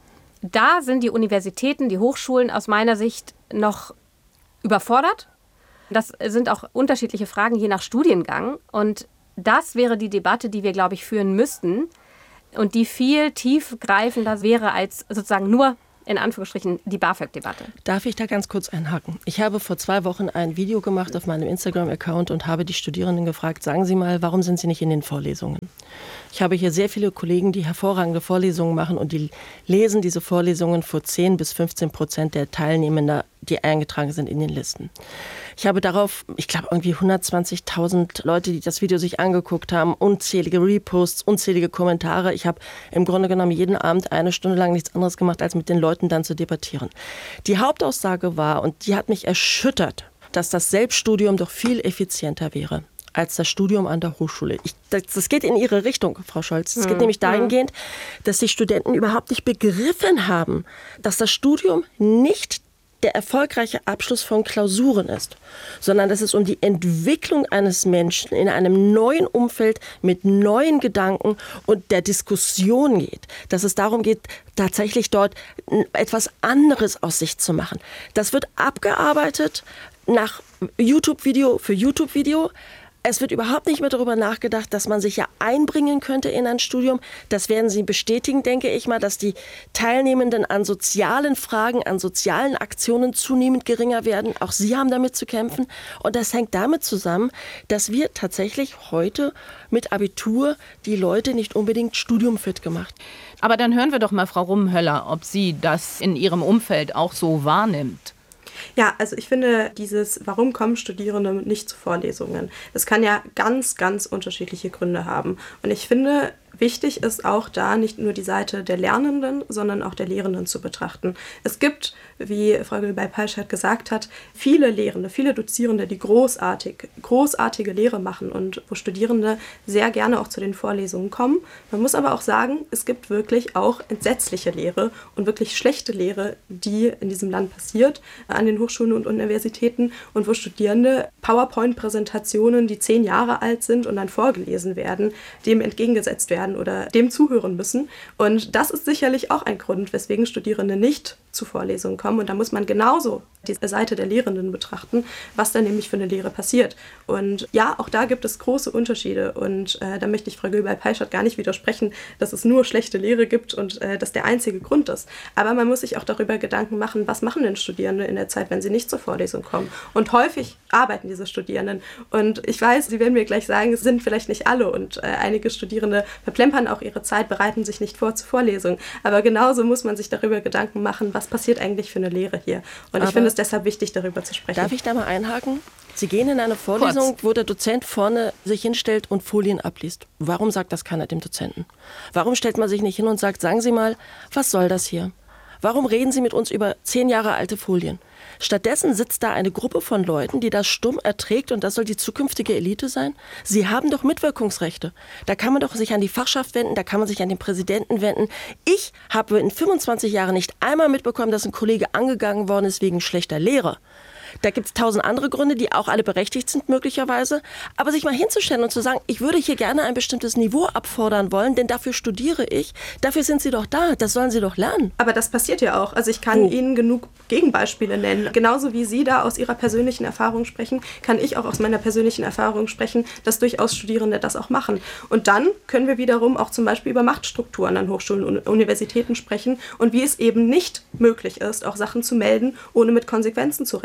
Da sind die Universitäten, die Hochschulen aus meiner Sicht noch überfordert. Das sind auch unterschiedliche Fragen je nach Studiengang. Und das wäre die Debatte, die wir, glaube ich, führen müssten und die viel tiefgreifender wäre als sozusagen nur in Anführungsstrichen die BAföG-Debatte. Darf ich da ganz kurz einhaken? Ich habe vor zwei Wochen ein Video gemacht auf meinem Instagram-Account und habe die Studierenden gefragt, sagen Sie mal, warum sind Sie nicht in den Vorlesungen? Ich habe hier sehr viele Kollegen, die hervorragende Vorlesungen machen und die lesen diese Vorlesungen vor zehn bis fünfzehn Prozent der Teilnehmender, die eingetragen sind in den Listen. Ich habe darauf, ich glaube, irgendwie hundertzwanzigtausend Leute, die das Video sich angeguckt haben, unzählige Reposts, unzählige Kommentare. Ich habe im Grunde genommen jeden Abend eine Stunde lang nichts anderes gemacht, als mit den Leuten dann zu debattieren. Die Hauptaussage war, und die hat mich erschüttert, dass das Selbststudium doch viel effizienter wäre als das Studium an der Hochschule. Ich, das, das geht in Ihre Richtung, Frau Scholz. Es geht mhm. nämlich dahingehend, dass die Studenten überhaupt nicht begriffen haben, dass das Studium nicht der erfolgreiche Abschluss von Klausuren ist, sondern dass es um die Entwicklung eines Menschen in einem neuen Umfeld mit neuen Gedanken und der Diskussion geht. Dass es darum geht, tatsächlich dort etwas anderes aus sich zu machen. Das wird abgearbeitet nach YouTube-Video für YouTube-Video. Es wird überhaupt nicht mehr darüber nachgedacht, dass man sich ja einbringen könnte in ein Studium. Das werden Sie bestätigen, denke ich mal, dass die Teilnehmenden an sozialen Fragen, an sozialen Aktionen zunehmend geringer werden. Auch Sie haben damit zu kämpfen. Und das hängt damit zusammen, dass wir tatsächlich heute mit Abitur die Leute nicht unbedingt studiumfit gemacht. Aber dann hören wir doch mal Frau Rummenhöller, ob sie das in ihrem Umfeld auch so wahrnimmt. Ja, also ich finde dieses, warum kommen Studierende nicht zu Vorlesungen? Das kann ja ganz, ganz unterschiedliche Gründe haben. Und ich finde, wichtig ist auch da nicht nur die Seite der Lernenden, sondern auch der Lehrenden zu betrachten. Es gibt, wie Frau Gülbey-Peilschat gesagt hat, viele Lehrende, viele Dozierende, die großartig, großartige Lehre machen und wo Studierende sehr gerne auch zu den Vorlesungen kommen. Man muss aber auch sagen, es gibt wirklich auch entsetzliche Lehre und wirklich schlechte Lehre, die in diesem Land passiert, an den Hochschulen und Universitäten und wo Studierende PowerPoint-Präsentationen, die zehn Jahre alt sind und dann vorgelesen werden, dem entgegengesetzt werden oder dem zuhören müssen. Und das ist sicherlich auch ein Grund, weswegen Studierende nicht zu Vorlesungen kommen. Und da muss man genauso die Seite der Lehrenden betrachten, was da nämlich für eine Lehre passiert. Und ja, auch da gibt es große Unterschiede. Und äh, da möchte ich Frau Gülbey-Peilschat gar nicht widersprechen, dass es nur schlechte Lehre gibt und äh, das der einzige Grund ist. Aber man muss sich auch darüber Gedanken machen, was machen denn Studierende in der Zeit, wenn sie nicht zur Vorlesung kommen. Und häufig arbeiten diese Studierenden. Und ich weiß, Sie werden mir gleich sagen, es sind vielleicht nicht alle. Und äh, einige Studierende verplempern auch ihre Zeit, bereiten sich nicht vor zur Vorlesung. Aber genauso muss man sich darüber Gedanken machen, was passiert eigentlich für eine Lehre hier. Und Aber ich finde es deshalb wichtig, darüber zu sprechen. Darf ich da mal einhaken? Sie gehen in eine Vorlesung, Kurz. wo der Dozent vorne sich hinstellt und Folien abliest. Warum sagt das keiner dem Dozenten? Warum stellt man sich nicht hin und sagt, sagen Sie mal, was soll das hier? Warum reden Sie mit uns über zehn Jahre alte Folien? Stattdessen sitzt da eine Gruppe von Leuten, die das stumm erträgt und das soll die zukünftige Elite sein. Sie haben doch Mitwirkungsrechte. Da kann man doch sich an die Fachschaft wenden, da kann man sich an den Präsidenten wenden. Ich habe in fünfundzwanzig Jahren nicht einmal mitbekommen, dass ein Kollege angegangen worden ist wegen schlechter Lehre. Da gibt es tausend andere Gründe, die auch alle berechtigt sind möglicherweise. Aber sich mal hinzustellen und zu sagen, ich würde hier gerne ein bestimmtes Niveau abfordern wollen, denn dafür studiere ich. Dafür sind Sie doch da. Das sollen Sie doch lernen. Aber das passiert ja auch. Also ich kann oh. Ihnen genug Gegenbeispiele nennen. Genauso wie Sie da aus Ihrer persönlichen Erfahrung sprechen, kann ich auch aus meiner persönlichen Erfahrung sprechen, dass durchaus Studierende das auch machen. Und dann können wir wiederum auch zum Beispiel über Machtstrukturen an Hochschulen und Universitäten sprechen und wie es eben nicht möglich ist, auch Sachen zu melden, ohne mit Konsequenzen zu rechnen.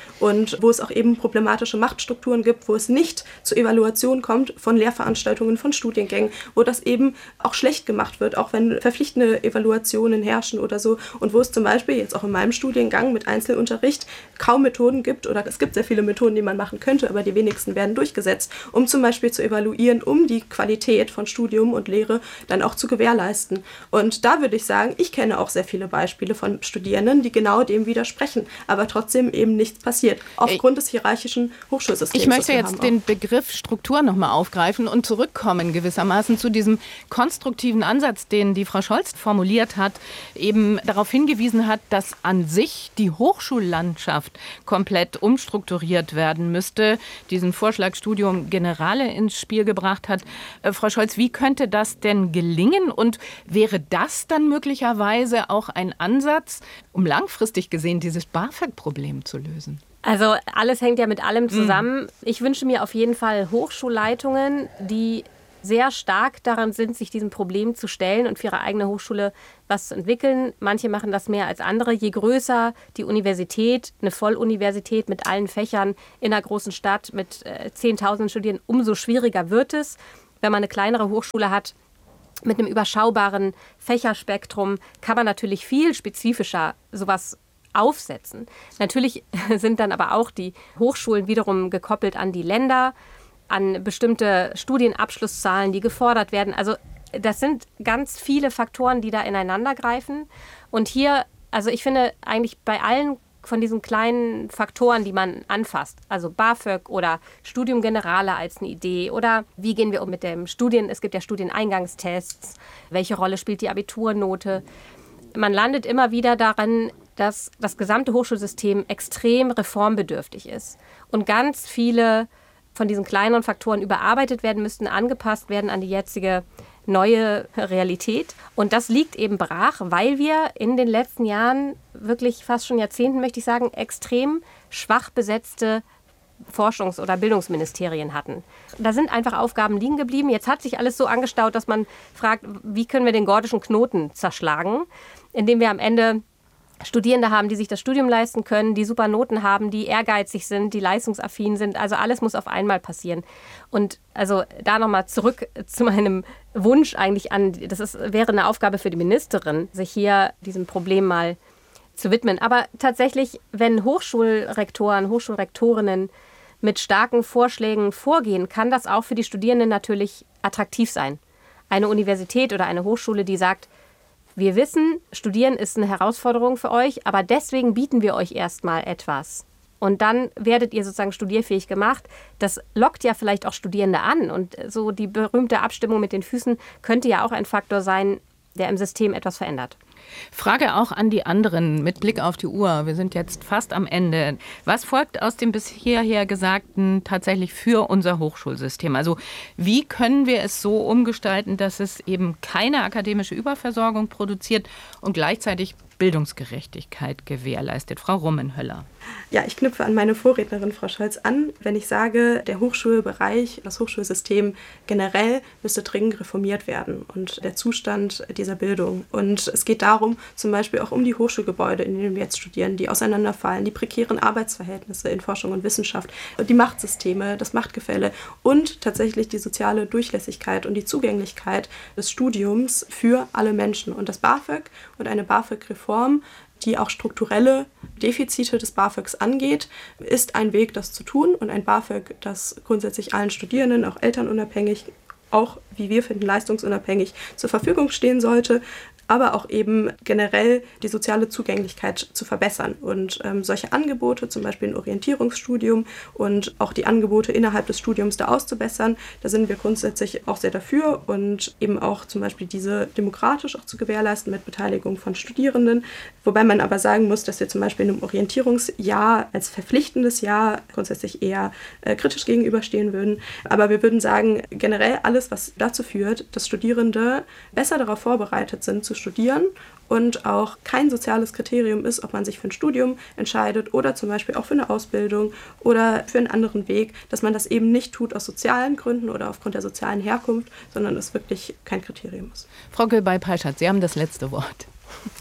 und wo es auch eben problematische Machtstrukturen gibt, wo es nicht zur Evaluation kommt von Lehrveranstaltungen, von Studiengängen, wo das eben auch schlecht gemacht wird, auch wenn verpflichtende Evaluationen herrschen oder so, und wo es zum Beispiel jetzt auch in meinem Studiengang mit Einzelunterricht kaum Methoden gibt, oder es gibt sehr viele Methoden, die man machen könnte, aber die wenigsten werden durchgesetzt, um zum Beispiel zu evaluieren, um die Qualität von Studium und Lehre dann auch zu gewährleisten. Und da würde ich sagen, ich kenne auch sehr viele Beispiele von Studierenden, die genau dem widersprechen, aber trotzdem eben nichts passiert, aufgrund des hierarchischen Hochschulsystems. Ich möchte jetzt den Begriff Struktur nochmal aufgreifen und zurückkommen gewissermaßen zu diesem konstruktiven Ansatz, den die Frau Scholz formuliert hat, eben darauf hingewiesen hat, dass an sich die Hochschullandschaft komplett umstrukturiert werden müsste, diesen Vorschlag Studium Generale ins Spiel gebracht hat. Äh, Frau Scholz, wie könnte das denn gelingen und wäre das dann möglicherweise auch ein Ansatz, um langfristig gesehen dieses BAföG-Problem zu lösen? Also alles hängt ja mit allem zusammen. Ich wünsche mir auf jeden Fall Hochschulleitungen, die sehr stark daran sind, sich diesem Problem zu stellen und für ihre eigene Hochschule was zu entwickeln. Manche machen das mehr als andere. Je größer die Universität, eine Volluniversität mit allen Fächern in einer großen Stadt mit äh, zehntausend Studierenden, umso schwieriger wird es. Wenn man eine kleinere Hochschule hat, mit einem überschaubaren Fächerspektrum, kann man natürlich viel spezifischer sowas aufsetzen. Natürlich sind dann aber auch die Hochschulen wiederum gekoppelt an die Länder, an bestimmte Studienabschlusszahlen, die gefordert werden. Also das sind ganz viele Faktoren, die da ineinander greifen. Und hier, also ich finde eigentlich bei allen von diesen kleinen Faktoren, die man anfasst, also BAföG oder Studium Generale als eine Idee oder wie gehen wir um mit dem Studien, es gibt ja Studieneingangstests, welche Rolle spielt die Abiturnote. Man landet immer wieder daran, dass das gesamte Hochschulsystem extrem reformbedürftig ist und ganz viele von diesen kleineren Faktoren überarbeitet werden müssten, angepasst werden an die jetzige neue Realität. Und das liegt eben brach, weil wir in den letzten Jahren, wirklich fast schon Jahrzehnten, möchte ich sagen, extrem schwach besetzte Forschungs- oder Bildungsministerien hatten. Da sind einfach Aufgaben liegen geblieben. Jetzt hat sich alles so angestaut, dass man fragt, wie können wir den gordischen Knoten zerschlagen, indem wir am Ende Studierende haben, die sich das Studium leisten können, die super Noten haben, die ehrgeizig sind, die leistungsaffin sind. Also alles muss auf einmal passieren. Und also da nochmal zurück zu meinem Wunsch eigentlich an, das ist, wäre eine Aufgabe für die Ministerin, sich hier diesem Problem mal zu widmen. Aber tatsächlich, wenn Hochschulrektoren, Hochschulrektorinnen mit starken Vorschlägen vorgehen, kann das auch für die Studierenden natürlich attraktiv sein. Eine Universität oder eine Hochschule, die sagt, wir wissen, Studieren ist eine Herausforderung für euch, aber deswegen bieten wir euch erstmal etwas. Und dann werdet ihr sozusagen studierfähig gemacht. Das lockt ja vielleicht auch Studierende an. Und so die berühmte Abstimmung mit den Füßen könnte ja auch ein Faktor sein, der im System etwas verändert. Frage auch an die anderen mit Blick auf die Uhr. Wir sind jetzt fast am Ende. Was folgt aus dem bis hierher Gesagten tatsächlich für unser Hochschulsystem? Also wie können wir es so umgestalten, dass es eben keine akademische Überversorgung produziert und gleichzeitig Bildungsgerechtigkeit gewährleistet? Frau Rummenhöller. Ja, ich knüpfe an meine Vorrednerin, Frau Scholz, an, wenn ich sage, der Hochschulbereich, das Hochschulsystem generell müsste dringend reformiert werden und der Zustand dieser Bildung. Und es geht darum, zum Beispiel auch um die Hochschulgebäude, in denen wir jetzt studieren, die auseinanderfallen, die prekären Arbeitsverhältnisse in Forschung und Wissenschaft, die Machtsysteme, das Machtgefälle und tatsächlich die soziale Durchlässigkeit und die Zugänglichkeit des Studiums für alle Menschen. Und das BAföG und eine BAföG-Reform, die auch strukturelle Defizite des BAföGs angeht, ist ein Weg, das zu tun. Und ein BAföG, das grundsätzlich allen Studierenden, auch elternunabhängig, auch, wie wir finden, leistungsunabhängig zur Verfügung stehen sollte, aber auch eben generell die soziale Zugänglichkeit zu verbessern. Und ähm, solche Angebote, zum Beispiel ein Orientierungsstudium und auch die Angebote innerhalb des Studiums da auszubessern, da sind wir grundsätzlich auch sehr dafür und eben auch zum Beispiel diese demokratisch auch zu gewährleisten mit Beteiligung von Studierenden. Wobei man aber sagen muss, dass wir zum Beispiel einem Orientierungsjahr als verpflichtendes Jahr grundsätzlich eher äh, kritisch gegenüberstehen würden. Aber wir würden sagen, generell alles, was dazu führt, dass Studierende besser darauf vorbereitet sind, zu studieren und auch kein soziales Kriterium ist, ob man sich für ein Studium entscheidet oder zum Beispiel auch für eine Ausbildung oder für einen anderen Weg, dass man das eben nicht tut aus sozialen Gründen oder aufgrund der sozialen Herkunft, sondern es wirklich kein Kriterium ist. Frau Gülbey-Palschatz, Sie haben das letzte Wort.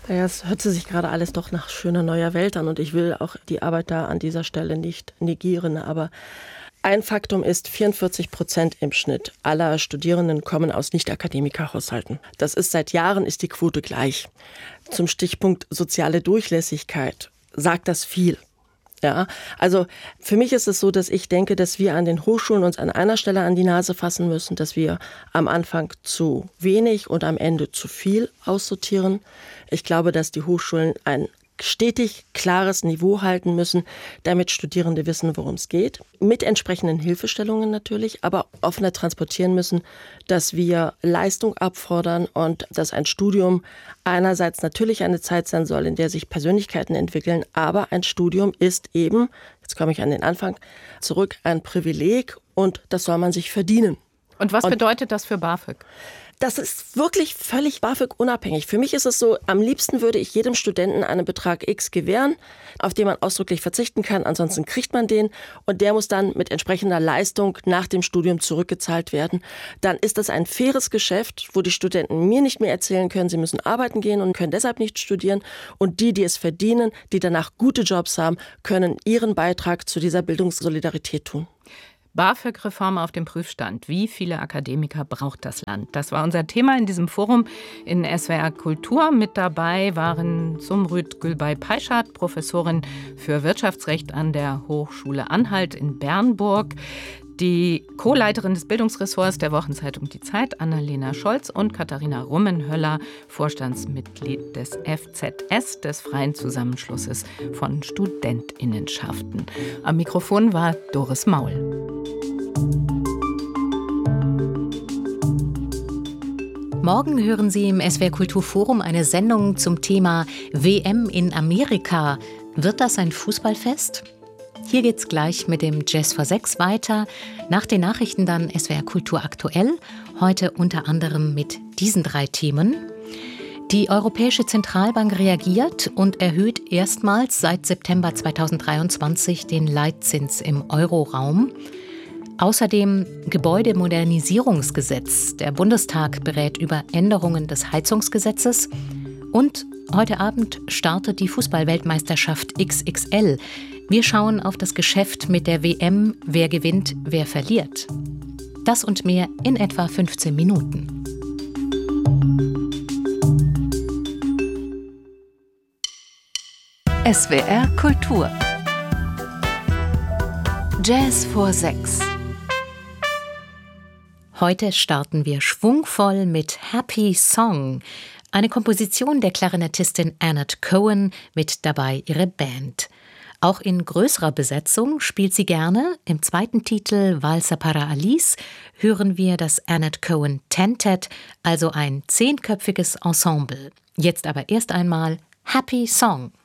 Ja, es hört sich gerade alles doch nach schöner neuer Welt an und ich will auch die Arbeit da an dieser Stelle nicht negieren, aber ein Faktum ist, vierundvierzig Prozent im Schnitt aller Studierenden kommen aus Nicht-Akademiker-Haushalten. Das ist seit Jahren ist die Quote gleich. Zum Stichpunkt soziale Durchlässigkeit sagt das viel. Ja, also für mich ist es so, dass ich denke, dass wir an den Hochschulen uns an einer Stelle an die Nase fassen müssen, dass wir am Anfang zu wenig und am Ende zu viel aussortieren. Ich glaube, dass die Hochschulen ein stetig klares Niveau halten müssen, damit Studierende wissen, worum es geht. Mit entsprechenden Hilfestellungen natürlich, aber offener transportieren müssen, dass wir Leistung abfordern und dass ein Studium einerseits natürlich eine Zeit sein soll, in der sich Persönlichkeiten entwickeln, aber ein Studium ist eben, jetzt komme ich an den Anfang zurück, ein Privileg und das soll man sich verdienen. Und was und bedeutet das für BAföG? Das ist wirklich völlig BAföG-unabhängig. Für mich ist es so, am liebsten würde ich jedem Studenten einen Betrag X gewähren, auf den man ausdrücklich verzichten kann. Ansonsten kriegt man den und der muss dann mit entsprechender Leistung nach dem Studium zurückgezahlt werden. Dann ist das ein faires Geschäft, wo die Studenten mir nicht mehr erzählen können, sie müssen arbeiten gehen und können deshalb nicht studieren. Und die, die es verdienen, die danach gute Jobs haben, können ihren Beitrag zu dieser Bildungssolidarität tun. BAföG-Reform auf dem Prüfstand. Wie viele Akademiker braucht das Land? Das war unser Thema in diesem Forum in S W R Kultur. Mit dabei waren Zumrüt Gülbay-Peichardt, Professorin für Wirtschaftsrecht an der Hochschule Anhalt in Bernburg, die Co-Leiterin des Bildungsressorts der Wochenzeitung Die Zeit, Annalena Scholz, und Katharina Rummenhöller, Vorstandsmitglied des F Z S, des Freien Zusammenschlusses von Studentinnenschaften. Am Mikrofon war Doris Maul. Morgen hören Sie im S W R Kulturforum eine Sendung zum Thema W M in Amerika. Wird das ein Fußballfest? Hier geht's gleich mit dem Jazz vor sechs weiter. Nach den Nachrichten dann S W R Kultur aktuell. Heute unter anderem mit diesen drei Themen. Die Europäische Zentralbank reagiert und erhöht erstmals seit September zweitausenddreiundzwanzig den Leitzins im Euroraum. Außerdem Gebäudemodernisierungsgesetz. Der Bundestag berät über Änderungen des Heizungsgesetzes. Und heute Abend startet die Fußball-Weltmeisterschaft X X L. Wir schauen auf das Geschäft mit der W M, wer gewinnt, wer verliert. Das und mehr in etwa fünfzehn Minuten. S W R Kultur. Jazz vor sechs. Heute starten wir schwungvoll mit Happy Song, eine Komposition der Klarinettistin Anat Cohen, mit dabei ihre Band. Auch in größerer Besetzung spielt sie gerne. Im zweiten Titel Valsa para Alice hören wir das Anat Cohen Tentet, also ein zehnköpfiges Ensemble. Jetzt aber erst einmal Happy Song.